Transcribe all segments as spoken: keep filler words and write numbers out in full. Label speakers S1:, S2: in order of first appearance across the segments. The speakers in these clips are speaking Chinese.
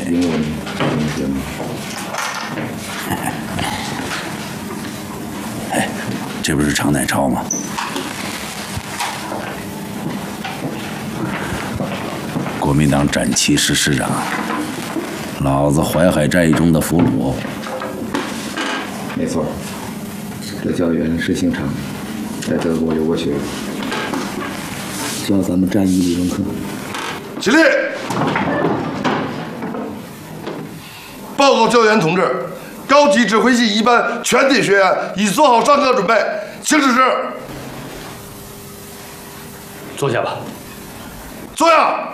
S1: 英文同学吗？
S2: 哎，这不是常乃超吗？国民党展旗师师长，老子淮海战役中的俘虏。
S1: 没错，这教员是姓常，在德国留过学，教咱们战役理论课。
S3: 起立！报告教员同志，高级指挥系一班全体学员已做好上课准备，请指示。
S4: 坐下吧。
S3: 坐下。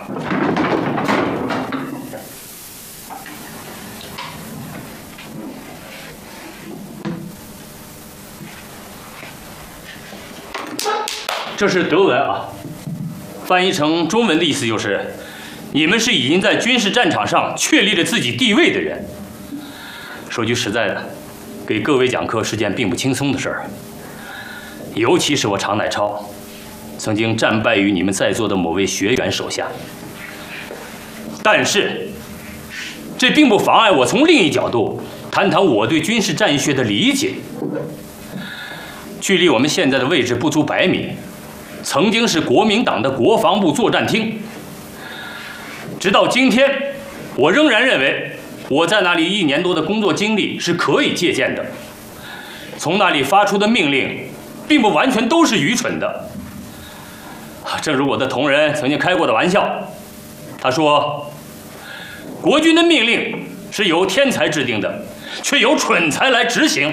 S4: 这是德文啊，翻译成中文的意思就是：你们是已经在军事战场上确立了自己地位的人。说句实在的，给各位讲课是件并不轻松的事儿，尤其是我常乃超，曾经战败于你们在座的某位学员手下。但是，这并不妨碍我从另一角度谈谈我对军事战役学的理解。距离我们现在的位置不足百米。曾经是国民党的国防部作战厅，直到今天，我仍然认为我在那里一年多的工作经历是可以借鉴的。从那里发出的命令，并不完全都是愚蠢的。正如我的同仁曾经开过的玩笑，他说：“国军的命令是由天才制定的，却由蠢才来执行。”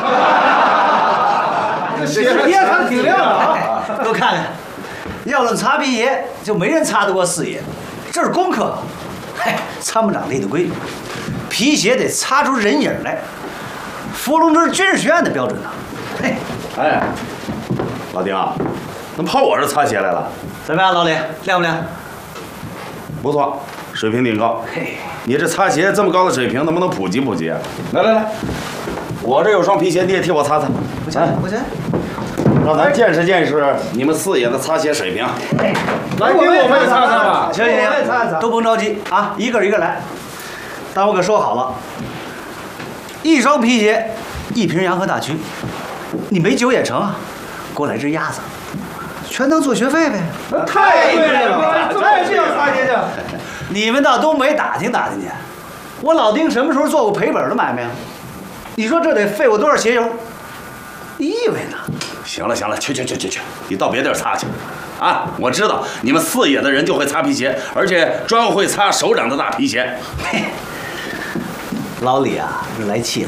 S5: 这写的也看挺亮的啊！都看看，要论擦皮鞋，就没人擦得过四爷。这是功课，嘿，参谋长立的规矩，皮鞋得擦出人影来。伏龙这是军事学院的标准呐。嘿，
S6: 哎，老丁啊，怎么跑我这擦鞋来了？
S5: 怎么样，老李，亮不亮？
S6: 不错，水平挺高。
S5: 嘿，
S6: 你这擦鞋这么高的水平，能不能普及普及啊？来来来，我这有双皮鞋，你也替我擦擦。
S5: 不行不行。
S6: 让咱见识见识你们四爷的擦鞋水平。
S5: 来，给我们也擦擦吧。行行行，都甭着急啊，一个一个来。但我可说好了，一双皮鞋，一瓶洋河大曲。你没酒也成啊，给我来只鸭子，全当做学费呗。
S7: 太对了，再这样擦鞋去。
S5: 你们到东北打听打听去，我老丁什么时候做过赔本的买卖啊？你说这得费我多少鞋油？你以为呢？
S6: 行了行了，去去去去去，你到别地儿擦去。啊，我知道你们四野的人就会擦皮鞋，而且专会擦首长的大皮鞋。
S5: 嘿，老李啊，是来气了。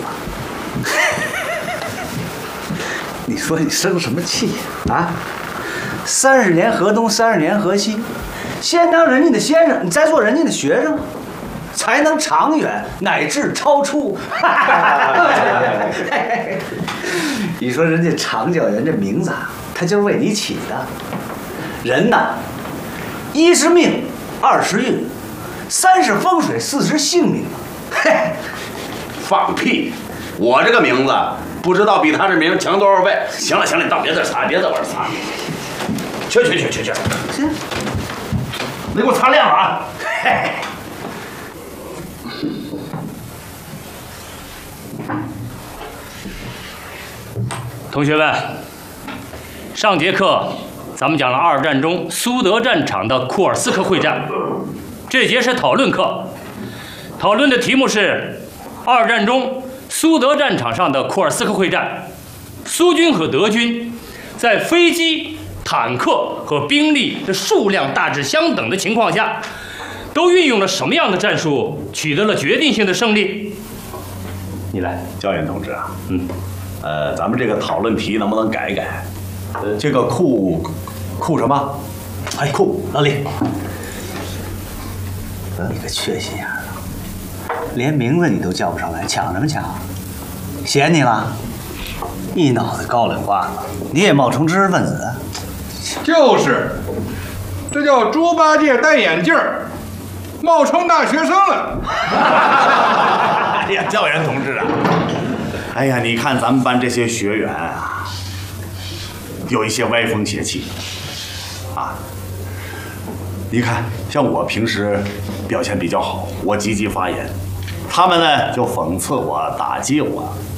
S5: 你说你生什么气啊？三十年河东，三十年河西，先当人家的先生，你再做人家的学生，才能长远乃至超出。你说人家常教员这名字啊，他就是为你起的。人呐，一是命，二是运，三是风水，四是性命。嘿，
S6: 放屁！我这个名字不知道比他这名强多少倍。行了行了，你到别地儿擦，别在我这擦。去去去去去。
S5: 行，
S6: 你给我擦亮了啊！嘿。
S4: 同学们，上节课咱们讲了二战中苏德战场的库尔斯克会战，这节是讨论课，讨论的题目是二战中苏德战场上的库尔斯克会战，苏军和德军在飞机、坦克和兵力的数量大致相等的情况下，都运用了什么样的战术，取得了决定性的胜利？你来，
S6: 教员同志啊，
S4: 嗯。
S6: 呃，咱们这个讨论题能不能改一改？呃，这个库库什么？
S5: 哎，库老李，你个缺心眼的，连名字你都叫不上来，抢什么抢？嫌你了？一脑袋高粱瓜子，你也冒充知识分子？
S7: 就是，这叫猪八戒戴眼镜儿，冒充大学生了。
S6: 哎呀，教员同志啊！哎呀，你看咱们班这些学员啊，有一些歪风邪气啊。你看，像我平时表现比较好，我积极发言，他们呢就讽刺我、打击我。